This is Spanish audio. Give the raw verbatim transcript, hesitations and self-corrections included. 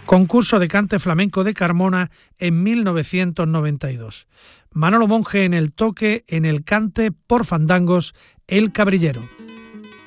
Concurso de cante flamenco de Carmona en mil novecientos noventa y dos. Manolo Monge en el toque, en el cante por fandangos El Cabrillero.